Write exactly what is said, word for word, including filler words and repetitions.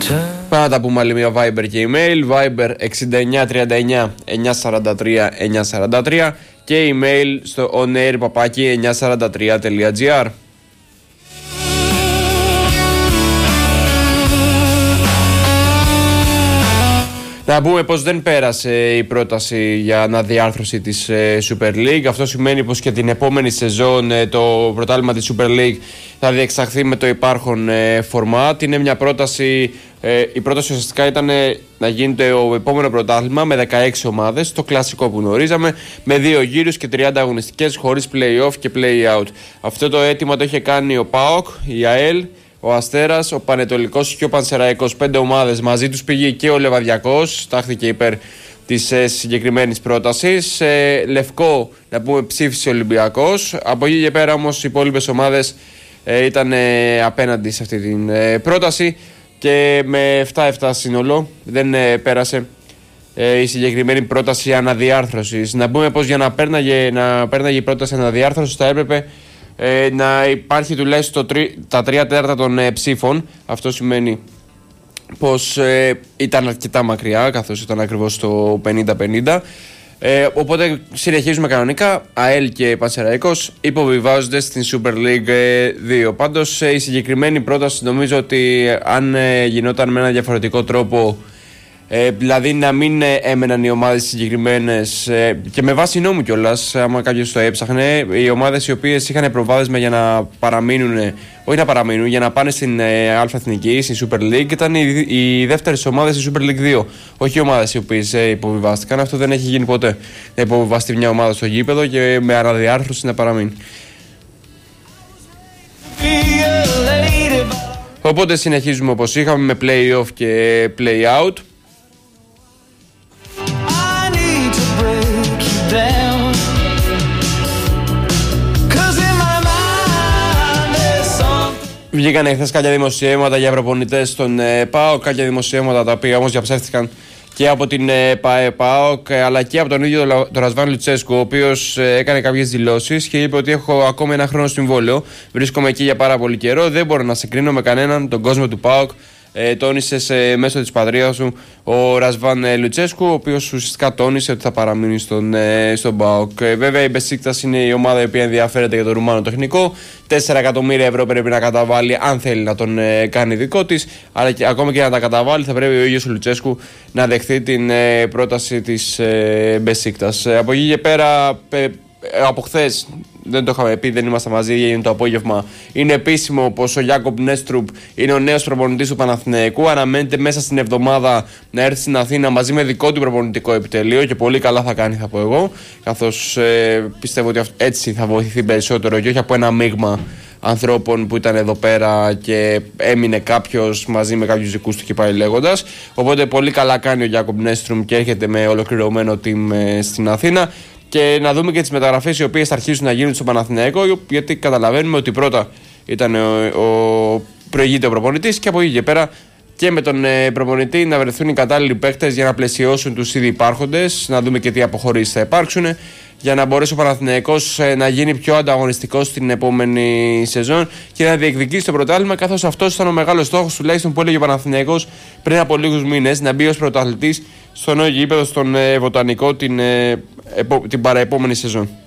Πάμε να τα πούμε άλλη μια Viber και email. Viber εξήντα εννιά τριάντα εννιά εννιακόσια σαράντα τρία εννιακόσια σαράντα τρία και email στο onair παπάκι εννιακόσια σαράντα τρία τελεία gr. Να πούμε πως δεν πέρασε η πρόταση για αναδιάρθρωση της ε, Super League. Αυτό σημαίνει πως και την επόμενη σεζόν ε, το πρωτάθλημα της Super League θα διεξαχθεί με το υπάρχον ε, φορμάτ. Είναι μια πρόταση, ε, η πρόταση ουσιαστικά ήταν ε, να γίνεται ο επόμενο πρωτάθλημα με δεκαέξι ομάδες, το κλασικό που γνωρίζαμε, με δύο γύρους και τριάντα αγωνιστικές χωρίς play-off και play-out. Αυτό το αίτημα το είχε κάνει ο ΠΑΟΚ, η ΑΕΛ, ο Αστέρας, ο Πανετολικός και ο Πανσεραϊκός. Πέντε ομάδες, μαζί τους πήγε και ο Λεβαδιακός, τάχθηκε υπέρ της ε, συγκεκριμένης πρότασης. Ε, Λευκό, να πούμε, ψήφισε ο Ολυμπιακός. Από εκεί και πέρα όμως οι υπόλοιπες ομάδες ε, ήταν ε, απέναντι σε αυτή την ε, πρόταση και με επτά επτά σύνολο δεν ε, πέρασε ε, η συγκεκριμένη πρόταση αναδιάρθρωσης. Να πούμε πως για να πέρναγε, να πέρναγε η πρόταση αναδιάρθρωσης θα έπρεπε Ε, να υπάρχει τουλάχιστον τρι, τα τρία τέταρτα των ε, ψήφων. Αυτό σημαίνει πως ε, ήταν αρκετά μακριά, καθώς ήταν ακριβώς στο πενήντα πενήντα. ε, Οπότε συνεχίζουμε κανονικά. ΑΕΛ και Πανσεραϊκός υποβιβάζονται στην Super League δύο. Πάντως ε, η συγκεκριμένη πρόταση νομίζω ότι αν ε, γινόταν με ένα διαφορετικό τρόπο, Ε, δηλαδή να μην ε, έμεναν οι ομάδες συγκεκριμένες ε, και με βάση νόμου κιόλας, άμα κάποιος το έψαχνε, οι ομάδες οι οποίες είχαν προβάδισμα για να παραμείνουν, ε, όχι να παραμείνουν, για να πάνε στην ε, Α-Εθνική, στη Super League, ήταν οι, οι δεύτερες ομάδες στη Super League δύο, όχι οι ομάδες οι οποίες ε, υποβιβάστηκαν. Αυτό δεν έχει γίνει ποτέ, να υποβιβαστεί μια ομάδα στο γήπεδο και με αναδιάρθρωση να παραμείνει. Οπότε συνεχίζουμε όπως είχαμε, με play-off και play-out. Βγήκαν χθες κάποια δημοσιεύματα για προπονητές στον ε, ΠΑΟΚ, κάποια δημοσιεύματα τα οποία όμως διαψεύτηκαν και από την ε, ΠΑΟΚ αλλά και από τον ίδιο τον Ρασβάν Λουτσέσκου, ο οποίος ε, έκανε κάποιες δηλώσεις και είπε ότι έχω ακόμη ένα χρόνο συμβόλαιο. Βρίσκομαι εκεί για πάρα πολύ καιρό. Δεν μπορώ να συγκρίνω με κανέναν τον κόσμο του ΠΑΟΚ. Ε, τόνισε σε, μέσω της πατρίδας του ο Ρασβάν ε, Λουτσέσκου, ο οποίος ουσιαστικά τόνισε ότι θα παραμείνει στον, ε, στον ΠΑΟΚ. Ε, βέβαια η Μπεσίκτας είναι η ομάδα η οποία ενδιαφέρεται για το Ρουμάνο τεχνικό. τέσσερα εκατομμύρια ευρώ πρέπει να καταβάλει αν θέλει να τον ε, κάνει δικό της, αλλά και, ακόμα και να τα καταβάλει θα πρέπει ο ίδιος ο Λουτσέσκου να δεχθεί την ε, πρόταση της ε, Μπεσίκτας. Ε, από εκεί και πέρα, ε, από χθες, δεν το είχαμε πει, δεν ήμασταν μαζί, έγινε το απόγευμα. Είναι επίσημο πως ο Γιάκοπ Νέστρουπ είναι ο νέος προπονητής του Παναθηναϊκού. Αναμένεται μέσα στην εβδομάδα να έρθει στην Αθήνα μαζί με δικό του προπονητικό επιτελείο και πολύ καλά θα κάνει, θα πω εγώ. Καθώς ε, πιστεύω ότι έτσι θα βοηθηθεί περισσότερο και όχι από ένα μείγμα ανθρώπων που ήταν εδώ πέρα και έμεινε κάποιος μαζί με κάποιους δικούς του και πάει λέγοντας. Οπότε πολύ καλά κάνει ο Γιάκοπ Νέστρουπ και έρχεται με ολοκληρωμένο team ε, στην Αθήνα. Και να δούμε και τις μεταγραφές οι οποίες θα αρχίσουν να γίνουν στο Παναθηναϊκό, γιατί καταλαβαίνουμε ότι πρώτα ήταν ο, ο προηγείται ο προπονητής και από εκεί και πέρα και με τον ε, προπονητή να βρεθούν οι κατάλληλοι παίκτες για να πλαισιώσουν τους ήδη υπάρχοντες, να δούμε και τι αποχωρήσεις θα υπάρξουν, για να μπορέσει ο Παναθηναϊκός ε, να γίνει πιο ανταγωνιστικός στην επόμενη σεζόν και να διεκδικήσει το πρωτάθλημα, καθώς αυτός ήταν ο μεγάλος στόχος τουλάχιστον που έλεγε ο Παναθηναϊκός πριν από λίγους μήνες, να μπει ως πρωταθλητής στο νέο γήπεδο στον ε, Βοτανικό την, ε, επο, την παραεπόμενη σεζόν.